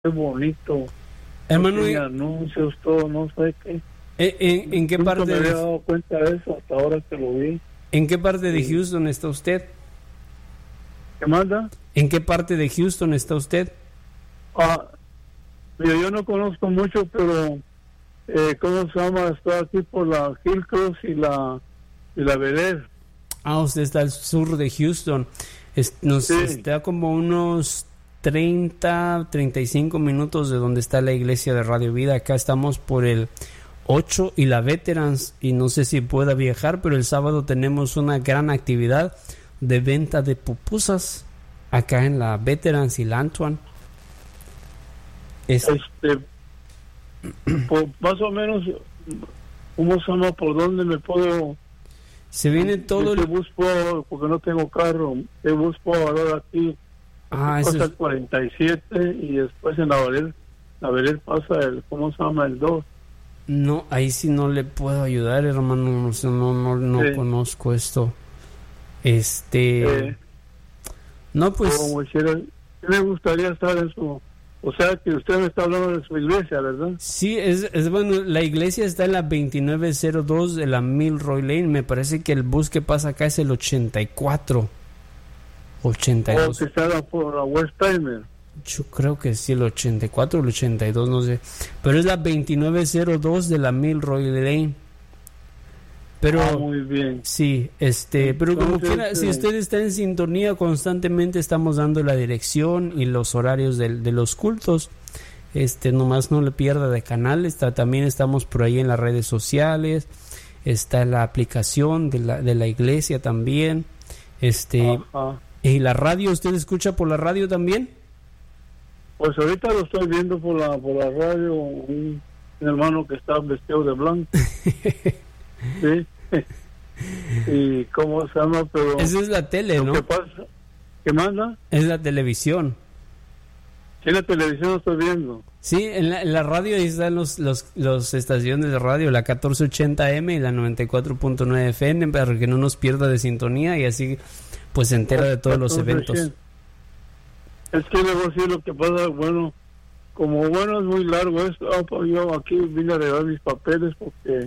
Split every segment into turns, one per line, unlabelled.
qué bonito.
Hermano,
y anuncios, todo, no sé qué.
¿En qué
Nunca
parte
me había dado cuenta de eso hasta ahora que lo vi.
¿En qué parte de Houston está usted?
¿Qué manda?
¿En qué parte de Houston está usted?
Mira, yo no conozco mucho, pero ¿cómo se llama? Está aquí por la Hillcross y la Bel-Air.
Usted está al sur de Houston. Está como unos 35 minutos de donde está la iglesia de Radio Vida. Acá estamos por el 8 y la Veterans, y no sé si pueda viajar, pero el sábado tenemos una gran actividad de venta de pupusas acá en la Veterans y la Antoine.
Más o menos, ¿cómo se llama? ¿Por dónde me puedo?
Se viene todo
¿Qué bus puedo? Porque no tengo carro. ¿Qué bus puedo agarrar aquí? Pasa el 47 y después en la Bel-Air pasa el, ¿cómo se llama? El 2.
No, ahí sí no le puedo ayudar, hermano. No conozco esto. No, pues.
Como hiciera, me gustaría estar en su. O sea que usted me está hablando de su iglesia, ¿verdad?
Sí, es bueno. La iglesia está en la 2902 de la Milroy Lane. Me parece que el bus que pasa acá es el 82.
Que está por la West Timer.
Yo creo que sí, el 84 o el 82, no sé. Pero es la 2902 de la Milroy Lane. Pero,
muy bien.
Sí, pero como quiera, si usted está en sintonía, constantemente estamos dando la dirección y los horarios de los cultos. Nomás no le pierda de canal. También estamos por ahí en las redes sociales. Está la aplicación de la iglesia también. ¿Y la radio? ¿Usted escucha por la radio también?
Pues ahorita lo estoy viendo por la radio, un hermano que está vestido de blanco. Sí. ¿Y cómo se llama? Pero
esa es la tele, ¿no?
¿Qué pasa? ¿Qué manda?
Es la televisión.
Sí, la televisión lo estoy viendo.
Sí, en la radio ahí están los estaciones de radio, la 1480M y la 94.9 FM, para que no nos pierda de sintonía y así pues se entera de todos los eventos.
Es que le voy a decir lo que pasa, bueno, como es muy largo esto, yo aquí vine a arreglar mis papeles porque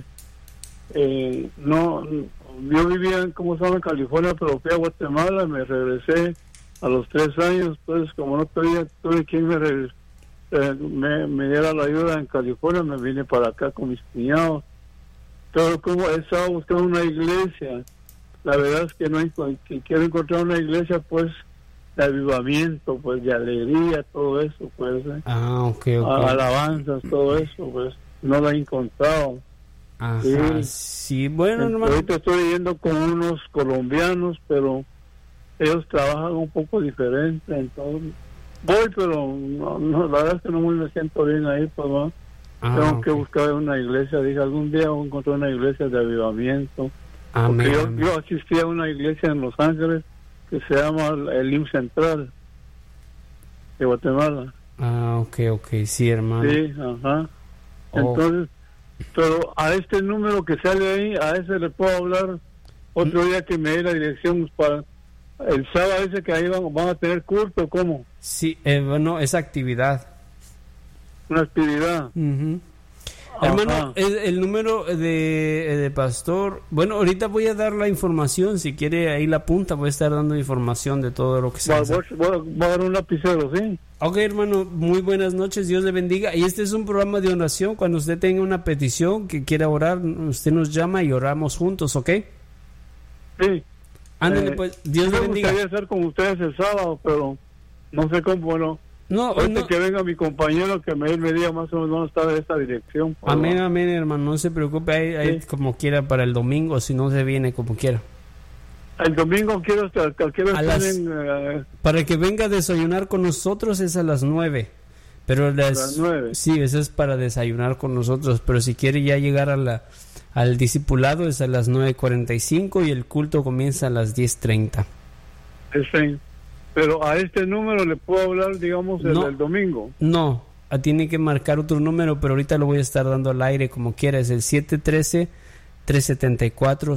yo vivía en California, pero fui a Guatemala, me regresé a los 3 años, pues como no tuve quien me diera la ayuda en California, me vine para acá con mis cuñados. Pero como estaba buscando una iglesia, la verdad es que quiero encontrar una iglesia pues de avivamiento, pues de alegría, todo eso, pues.
Okay.
Alabanzas, todo eso, pues no la he encontrado.
Ajá, sí, bueno, hermano.
Ahorita estoy yendo con unos colombianos, pero ellos trabajan un poco diferente, entonces voy, pero la verdad es que no me siento bien ahí, pues ¿no? Tengo que buscar una iglesia, dije, algún día voy a encontrar una iglesia de avivamiento. Porque yo asistí a una iglesia en Los Ángeles que se llama el IM Central de Guatemala.
Ok, sí, hermano.
Sí, ajá. Entonces, pero a este número que sale ahí, a ese le puedo hablar otro día que me dé la dirección para el sábado ese que ahí van a tener culto, ¿cómo?
Sí, bueno, esa actividad.
Una actividad.
Hermano, el número de pastor, bueno, ahorita voy a dar la información, si quiere ahí la apunta, voy a estar dando información de todo lo que se hace.
Voy a dar un lapicero, ¿sí?
Ok, hermano, muy buenas noches, Dios le bendiga. Y este es un programa de oración, cuando usted tenga una petición que quiera orar, usted nos llama y oramos juntos, ¿ok?
Sí.
Ándale, pues, Dios le bendiga.
Me gustaría estar con ustedes el sábado, pero no sé cómo, bueno.
No,
que venga mi compañero que me diga más o menos dónde está esta dirección.
Amén, hermano, no se preocupe, ahí
sí.
Como quiera para el domingo, si no se viene como quiera.
El domingo quiero estar
para que venga a desayunar con nosotros es a las 9. Pero
las 9.
Sí, eso es para desayunar con nosotros, pero si quiere ya llegar al discipulado es a las 9:45 y el culto comienza a las 10:30.
Sí. Pero a este número le puedo hablar, digamos, el domingo.
No, tiene que marcar otro número, pero ahorita lo voy a estar dando al aire como quiera. Es el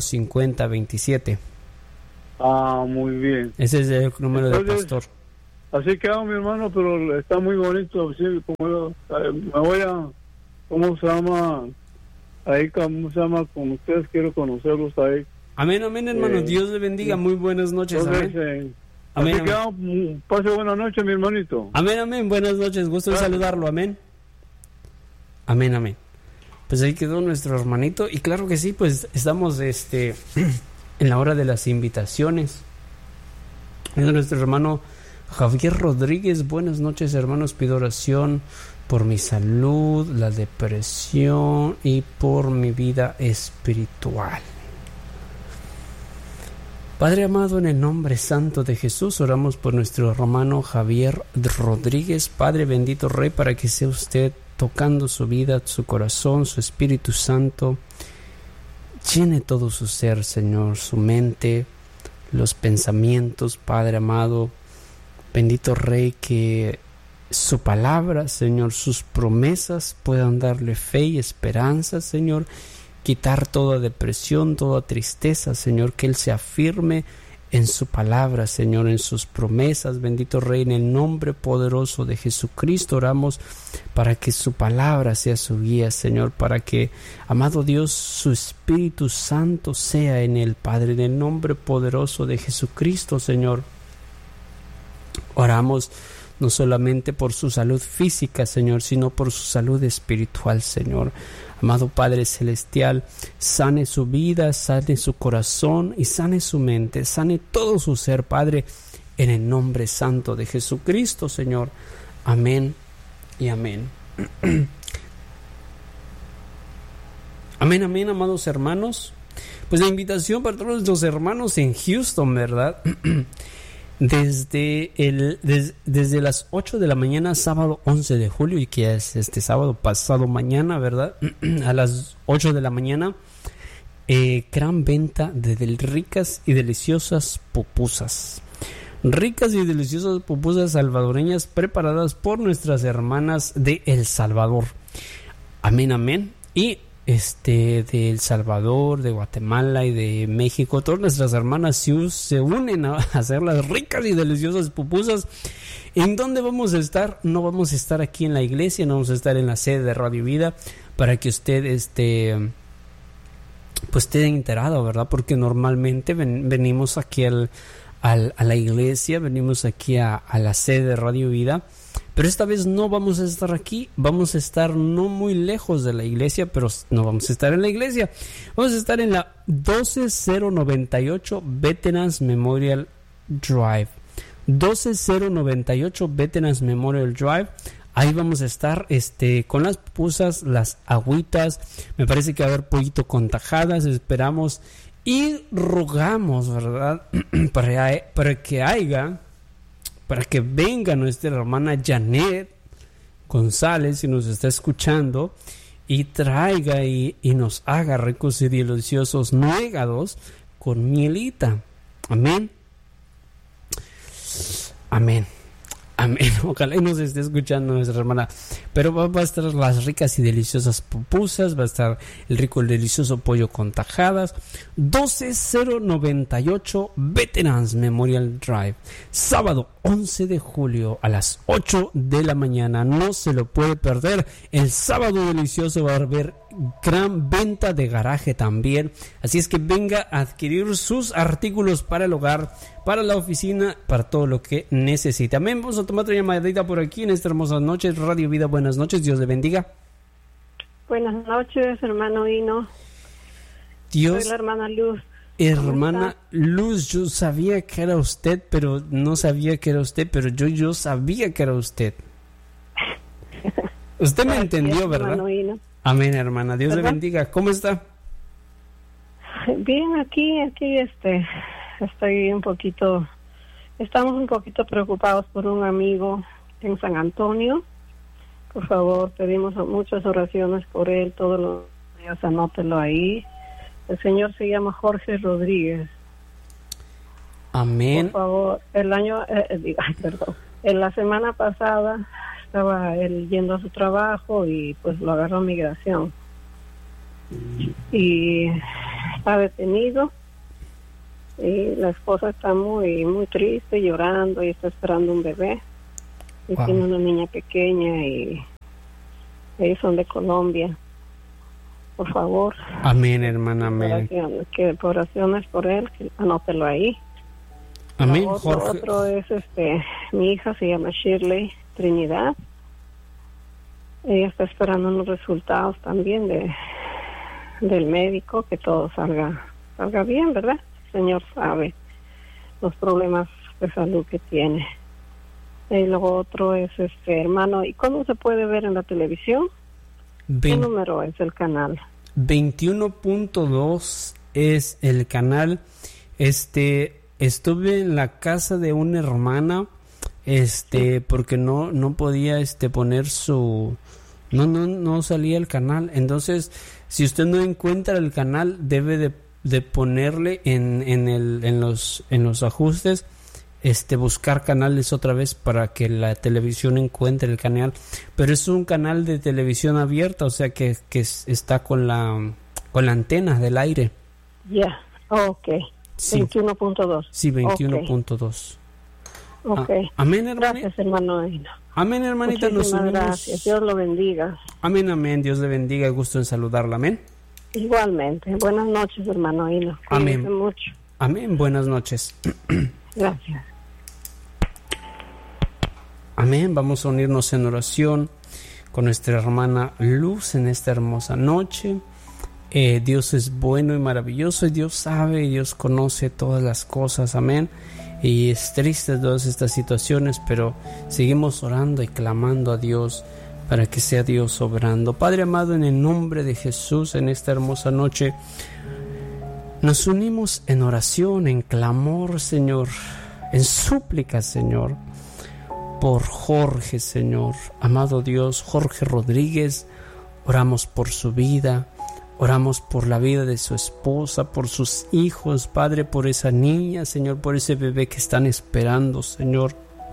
713-374-5027.
Muy bien.
Ese es el número del pastor.
así quedamos, mi hermano, pero está muy bonito. Sí, como me voy a, ¿cómo se llama? Ahí, ¿cómo se llama? Con ustedes quiero conocerlos ahí.
Amén, amén, hermano. Dios le bendiga. Muy buenas noches.
Entonces,
amén.
Así
Amén,
que pase buenas noches, mi hermanito.
Amén, amén. Buenas noches. Gusto de saludarlo. Amén. Amén, amén. Pues ahí quedó nuestro hermanito. Y claro que sí, pues estamos en la hora de las invitaciones. Es nuestro hermano Javier Rodríguez. Buenas noches, hermanos. Pido oración por mi salud, la depresión y por mi vida espiritual. Padre amado, en el nombre santo de Jesús, oramos por nuestro hermano Javier Rodríguez. Padre bendito Rey, para que sea usted tocando su vida, su corazón, su Espíritu Santo. Llene todo su ser, Señor, su mente, los pensamientos, Padre amado. Bendito Rey, que su palabra, Señor, sus promesas puedan darle fe y esperanza, Señor. Quitar toda depresión, toda tristeza, Señor, que Él se afirme en su palabra, Señor, en sus promesas. Bendito Rey, en el nombre poderoso de Jesucristo oramos para que su palabra sea su guía, Señor, para que, amado Dios, su Espíritu Santo sea en Él, Padre, en el nombre poderoso de Jesucristo, Señor. Oramos no solamente por su salud física, Señor, sino por su salud espiritual, Señor. Amado Padre Celestial, sane su vida, sane su corazón y sane su mente, sane todo su ser, Padre, en el nombre santo de Jesucristo, Señor. Amén y amén. Amén, amén, amados hermanos. Pues la invitación para todos los hermanos en Houston, ¿verdad? Desde las 8 de la mañana, sábado 11 de julio, y que es este sábado pasado mañana, ¿verdad? A las 8 de la mañana, gran venta de ricas y deliciosas pupusas. Ricas y deliciosas pupusas salvadoreñas preparadas por nuestras hermanas de El Salvador. Amén, amén. Y de El Salvador, de Guatemala y de México, todas nuestras hermanas se unen a hacer las ricas y deliciosas pupusas. ¿En dónde vamos a estar? No vamos a estar aquí en la iglesia, no vamos a estar en la sede de Radio Vida, para que usted pues esté enterado, ¿verdad? Porque normalmente venimos aquí a la iglesia, venimos aquí a la sede de Radio Vida. Pero esta vez no vamos a estar aquí, vamos a estar no muy lejos de la iglesia, pero no vamos a estar en la iglesia. Vamos a estar en la 12098 Veterans Memorial Drive. 12098 Veterans Memorial Drive. Ahí vamos a estar con las pupusas, las agüitas. Me parece que va a haber pollito con tajadas. Esperamos y rogamos, ¿verdad? para que venga nuestra hermana Janet González, si nos está escuchando, y traiga y nos haga ricos y deliciosos nuegados con mielita. Amén. Amén. Amén. Ojalá y nos esté escuchando nuestra hermana. Pero va a estar las ricas y deliciosas pupusas, va a estar el rico y delicioso pollo con tajadas. 12098 Veterans Memorial Drive. Sábado 11 de julio a las 8 de la mañana. No se lo puede perder. El sábado delicioso va a haber gran venta de garaje también. Así es que venga a adquirir sus artículos para el hogar, para la oficina, para todo lo que necesita. Amén. Vamos a tomar otra llamadita por aquí en esta hermosa noche. Radio Vida, buenas noches. Dios le bendiga.
Buenas noches, hermano Hino.
Dios.
Soy la hermana Luz.
Hermana Luz, yo sabía que era usted, pero no sabía que era usted, pero yo sabía que era usted. Usted me entendió, ¿verdad? Amén, hermana. Dios le bendiga. ¿Cómo está?
Bien, aquí estoy estamos un poquito preocupados por un amigo en San Antonio. Por favor, pedimos muchas oraciones por él todos los días, anótelo ahí. El señor se llama Jorge Rodríguez.
Amén.
Por favor, en la semana pasada estaba él yendo a su trabajo y pues lo agarró migración. Y está detenido. Y la esposa está muy, muy triste, llorando y está esperando un bebé. y tiene una niña pequeña y ellos son de Colombia. Por favor.
Amén, hermana, amén.
Oraciones por él, que anótelo ahí.
Amén,
Jorge. Otro es mi hija se llama Shirley Trinidad. Ella está esperando unos resultados también del médico, que todo salga bien, ¿verdad? El Señor sabe los problemas de salud que tiene. Y luego otro es hermano, ¿y cómo se puede ver en la televisión? ¿Qué número es el canal?
21.2 es el canal. Estuve en la casa de una hermana, porque no podía poner su, no salía el canal. Entonces, si usted no encuentra el canal, debe de ponerle en los ajustes, buscar canales otra vez para que la televisión encuentre el canal. Pero es un canal de televisión abierta, o sea que está con la antena del aire.
Ya, okay. Sí. 21.2.
Sí, 21.2.
Okay.
Amén, hermanita.
Gracias, hermano.
Amén, hermanita.
Muchísimas gracias. Dios lo bendiga.
Amén, amén. Dios le bendiga. Gusto en saludarla. Amén.
Igualmente. Buenas noches, hermano Hino.
Amén.
Mucho.
Amén. Buenas noches.
Gracias.
Amén. Vamos a unirnos en oración con nuestra hermana Luz en esta hermosa noche. Dios es bueno y maravilloso, y Dios sabe y Dios conoce todas las cosas. Amén. Y es triste todas estas situaciones, pero seguimos orando y clamando a Dios para que sea Dios obrando. Padre amado, en el nombre de Jesús, en esta hermosa noche nos unimos en oración, en clamor, Señor, en súplica, Señor, por Jorge, Señor. Amado Dios, Jorge Rodríguez, oramos por su vida. Oramos por la vida de su esposa, por sus hijos, Padre, por esa niña, Señor, por ese bebé que están esperando, Señor.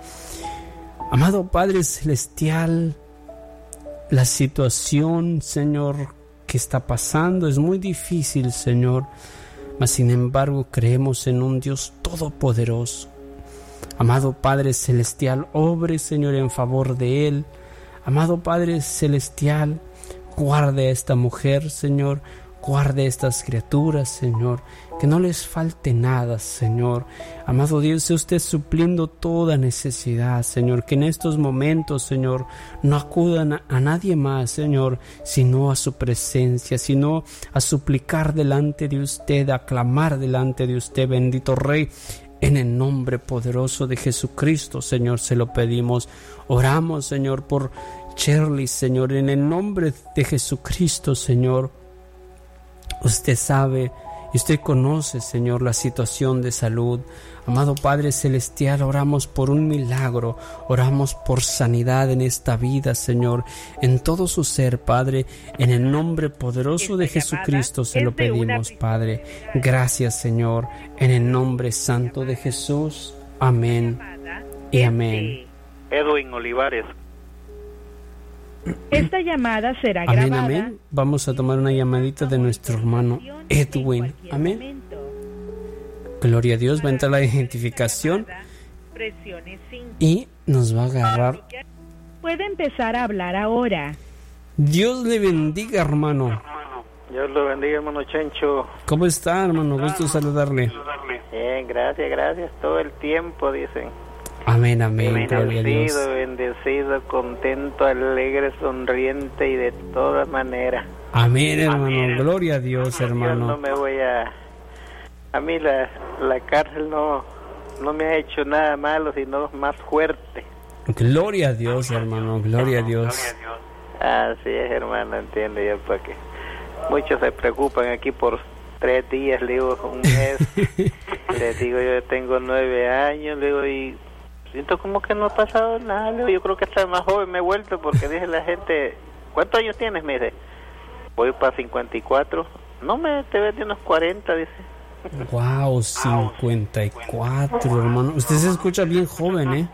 Amado Padre Celestial, la situación, Señor, que está pasando es muy difícil, Señor, mas sin embargo creemos en un Dios todopoderoso. Amado Padre Celestial, obre, Señor, en favor de él. Amado Padre Celestial, guarde a esta mujer, Señor, guarde a estas criaturas, Señor, que no les falte nada, Señor. Amado Dios, sea usted supliendo toda necesidad, Señor, que en estos momentos, Señor, no acudan a nadie más, Señor, sino a su presencia, sino a suplicar delante de usted, a clamar delante de usted, bendito Rey. En el nombre poderoso de Jesucristo, Señor, se lo pedimos. Oramos, Señor, por Shirley, Señor, en el nombre de Jesucristo, Señor. Usted sabe y usted conoce, Señor, la situación de salud. Amado Padre Celestial, oramos por un milagro, oramos por sanidad en esta vida, Señor, en todo su ser, Padre, en el nombre poderoso de Jesucristo se lo pedimos, Padre. Gracias, Señor, en el nombre santo de Jesús. Amén y amén.
Edwin Olivares.
Esta llamada será grabada.
Amén, amén. Vamos a tomar una llamadita de nuestro hermano Edwin. Amén. Gloria a Dios. Va a entrar la identificación y nos va a agarrar.
Puede empezar a hablar ahora.
Dios le bendiga, hermano.
Dios lo bendiga, hermano Chencho.
¿Cómo está, hermano? Gusto saludarle.
Bien, gracias. Todo el tiempo, dicen.
Amén, amén. Gloria a Dios.
Bendecido, contento, alegre, sonriente y de todas maneras.
Amén, hermano. Amén. Gloria a Dios, hermano.
Yo no me voy a mí la cárcel no me ha hecho nada malo, sino más fuerte.
Gloria a Dios, hermano. Gloria a Dios.
Así es, hermano, entiende yo, porque muchos se preocupan aquí por 3 días, le digo, un mes. Les digo, yo tengo 9 años, le digo, y siento como que no ha pasado nada. Le digo, yo creo que hasta más joven me he vuelto, porque dice la gente, ¿cuántos años tienes? Me dice, voy para 54. No, te ves de unos 40, dice.
Wow, 54, hermano. Usted se escucha bien joven, ¿eh?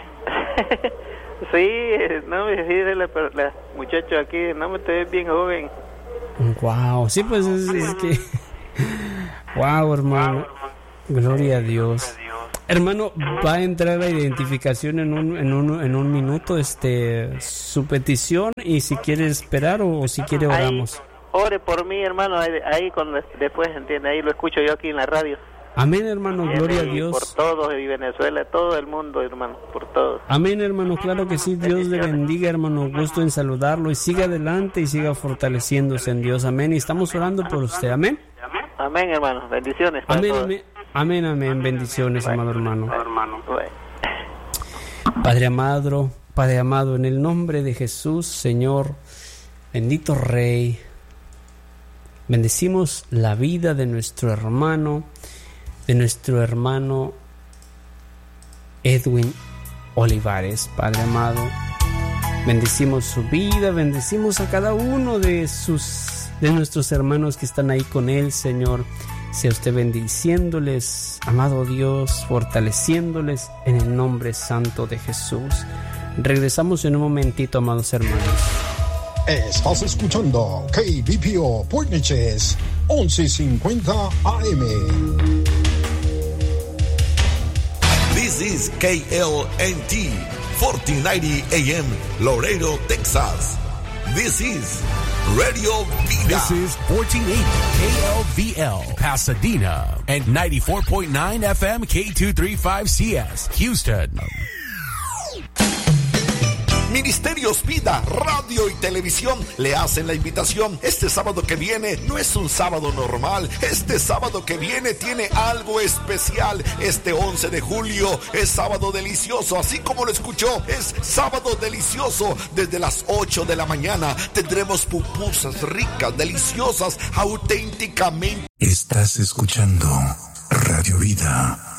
Sí, no me dice la muchacha aquí, no me te ves bien joven.
Wow, sí, pues es que wow, hermano. Gloria a Dios. Hermano, va a entrar la identificación en un minuto, su petición, y si quiere esperar o si quiere oramos.
Ore por mí, hermano, ahí después, entiende, ahí lo escucho yo aquí en la radio.
Amén, hermano, gloria a Dios.
Por todos, y Venezuela, todo el mundo, hermano, por todos.
Amén, hermano, claro que sí. Dios le bendiga, hermano. Gusto en saludarlo, y siga adelante y siga fortaleciéndose en Dios. Amén. Y estamos orando por usted. Amén.
Amén, hermano. Bendiciones.
Amén, amén. Amén, amén. Bendiciones, amado hermano. Padre amado, en el nombre de Jesús, Señor, bendito Rey, bendecimos la vida de nuestro hermano Edwin Olivares. Padre amado, bendecimos su vida, bendecimos a cada uno de nuestros hermanos que están ahí con él, Señor. Sea usted bendiciéndoles, amado Dios, fortaleciéndoles en el nombre santo de Jesús. Regresamos en un momentito, amados hermanos.
Estás escuchando KBPO Port Neches 1150 AM.
This is KLNT 1490 AM, Laredo, Texas. This is Radio Vida.
This is 1480 KLVL, Pasadena, and 94.9 FM K235CS, Houston.
Ministerios Vida, Radio y Televisión le hacen la invitación. Este sábado que viene no es un sábado normal. Este sábado que viene tiene algo especial. Este 11 de julio es sábado delicioso. Así como lo escuchó, es sábado delicioso. Desde las 8 de la mañana tendremos pupusas ricas, deliciosas, auténticamente.
Estás escuchando Radio Vida.